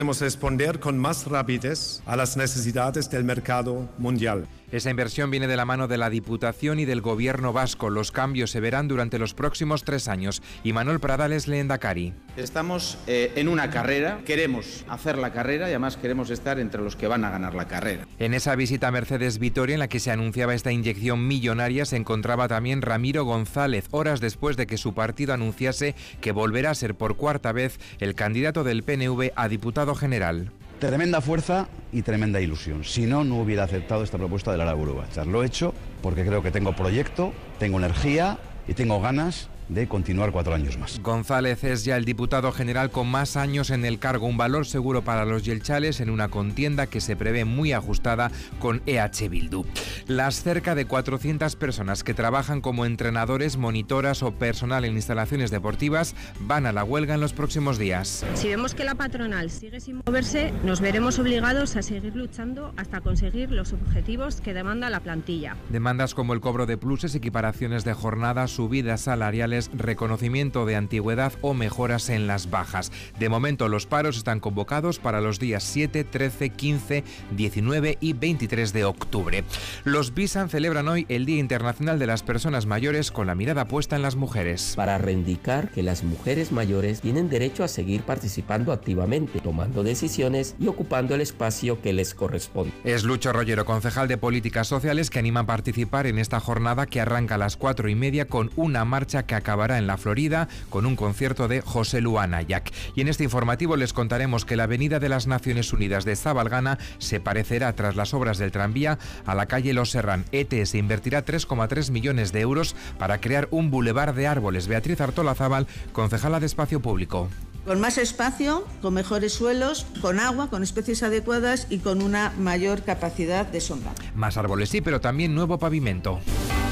Podemos responder con más rapidez a las necesidades del mercado mundial. Esa inversión viene de la mano de la Diputación y del Gobierno vasco. Los cambios se verán durante los próximos 3 años. Y Manuel Pradales, lehendakari. Estamos en una carrera, queremos hacer la carrera y además queremos estar entre los que van a ganar la carrera. En esa visita a Mercedes-Vitoria, en la que se anunciaba esta inyección millonaria, se encontraba también Ramiro González, horas después de que su partido anunciase que volverá a ser por 4ª vez el candidato del PNV a diputado general. Tremenda fuerza y tremenda ilusión. Si no, no hubiera aceptado esta propuesta de Lara Gurubachar. Lo he hecho porque creo que tengo proyecto, tengo energía y tengo ganas de continuar 4 años más. González es ya el diputado general con más años en el cargo, un valor seguro para los yelchales en una contienda que se prevé muy ajustada con EH Bildu. Las cerca de 400 personas que trabajan como entrenadores, monitoras o personal en instalaciones deportivas van a la huelga en los próximos días. Si vemos que la patronal sigue sin moverse, nos veremos obligados a seguir luchando hasta conseguir los objetivos que demanda la plantilla. Demandas como el cobro de pluses, equiparaciones de jornada, subidas salariales, reconocimiento de antigüedad o mejoras en las bajas. De momento los paros están convocados para los días 7, 13, 15, 19 y 23 de octubre. Los Bisan celebran hoy el Día Internacional de las Personas Mayores con la mirada puesta en las mujeres. Para reivindicar que las mujeres mayores tienen derecho a seguir participando activamente, tomando decisiones y ocupando el espacio que les corresponde. Es Lucho Rollero, concejal de Políticas Sociales, que anima a participar en esta jornada que arranca a las 4:30 con una marcha que acabará en la Florida con un concierto de José Luan Ayac. Y en este informativo les contaremos que la Avenida de las Naciones Unidas de Zabalgana se parecerá, tras las obras del tranvía, a la calle Los Serrán. ETS invertirá 3,3 millones de euros para crear un bulevar de árboles. Beatriz Artolazábal, concejala de Espacio Público. Con más espacio, con mejores suelos, con agua, con especies adecuadas y con una mayor capacidad de sombra. Más árboles sí, pero también nuevo pavimento.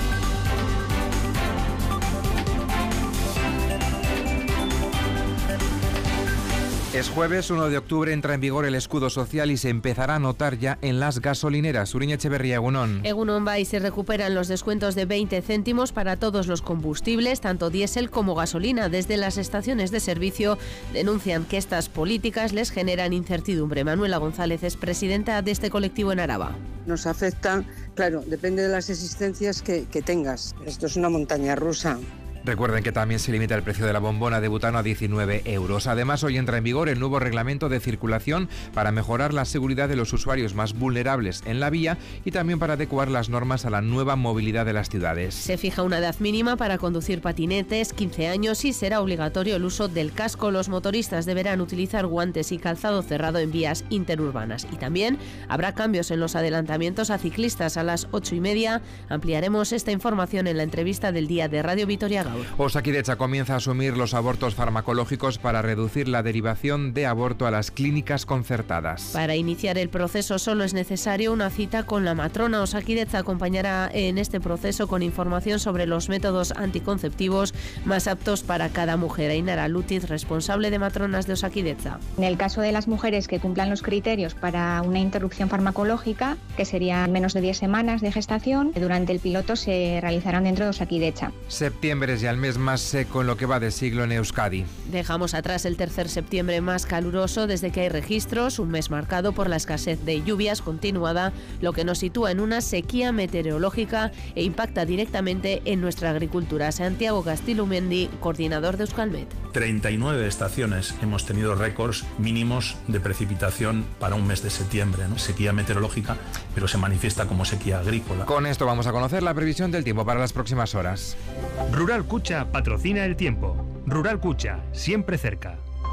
Es jueves 1 de octubre, entra en vigor el escudo social y se empezará a notar ya en las gasolineras. Uriñe Echeverría, Egunon. Egunon va y se recuperan los descuentos de 20 céntimos para todos los combustibles, tanto diésel como gasolina. Desde las estaciones de servicio denuncian que estas políticas les generan incertidumbre. Manuela González es presidenta de este colectivo en Araba. Nos afectan, claro, depende de las existencias que tengas. Esto es una montaña rusa. Recuerden que también se limita el precio de la bombona de butano a 19 euros. Además, hoy entra en vigor el nuevo reglamento de circulación para mejorar la seguridad de los usuarios más vulnerables en la vía y también para adecuar las normas a la nueva movilidad de las ciudades. Se fija una edad mínima para conducir patinetes, 15 años, y será obligatorio el uso del casco. Los motoristas deberán utilizar guantes y calzado cerrado en vías interurbanas. Y también habrá cambios en los adelantamientos a ciclistas. A las 8:30 ampliaremos esta información en la entrevista del día de Radio Vitoria. Osakidetza comienza a asumir los abortos farmacológicos para reducir la derivación de aborto a las clínicas concertadas. Para iniciar el proceso solo es necesario una cita con la matrona. Osakidetza acompañará en este proceso con información sobre los métodos anticonceptivos más aptos para cada mujer. Ainara Lutiz, responsable de matronas de Osakidetza. En el caso de las mujeres que cumplan los criterios para una interrupción farmacológica, que serían menos de 10 semanas de gestación, durante el piloto se realizarán dentro de Osakidetza. Septiembre es ya el mes más seco en lo que va de siglo en Euskadi. Dejamos atrás el tercer septiembre más caluroso desde que hay registros, un mes marcado por la escasez de lluvias continuada, lo que nos sitúa en una sequía meteorológica e impacta directamente en nuestra agricultura. Santiago Castilumendi, coordinador de Euskalmet. 39 estaciones hemos tenido récords mínimos de precipitación para un mes de septiembre, ¿no? Sequía meteorológica, pero se manifiesta como sequía agrícola. Con esto vamos a conocer la previsión del tiempo para las próximas horas. Rural Cucha patrocina el tiempo. Rural Cucha, siempre cerca.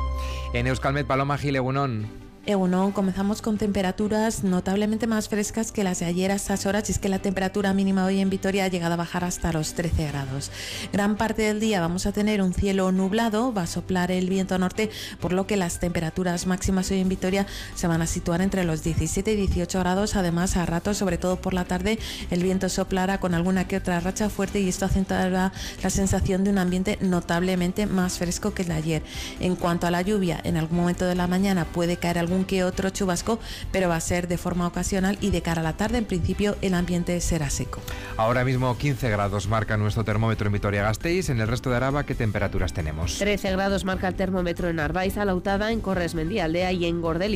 En Euskalmet, Paloma Gil, Egunon. Egunon, comenzamos con temperaturas notablemente más frescas que las de ayer a estas horas, y es que la temperatura mínima hoy en Vitoria ha llegado a bajar hasta los 13 grados. Gran parte del día vamos a tener un cielo nublado, va a soplar el viento norte, por lo que las temperaturas máximas hoy en Vitoria se van a situar entre los 17 y 18 grados. Además, a ratos, sobre todo por la tarde, el viento soplará con alguna que otra racha fuerte y esto acentuará la sensación de un ambiente notablemente más fresco que el de ayer. En cuanto a la lluvia, en algún momento de la mañana puede caer algún algún que otro chubasco, pero va a ser de forma ocasional y de cara a la tarde, en principio, el ambiente será seco. Ahora mismo 15 grados marca nuestro termómetro en Vitoria-Gasteiz. En el resto de Araba, ¿qué temperaturas tenemos? 13 grados marca el termómetro en Arbaiz, Alautada, en Corresmendía Aldea y en Gordel.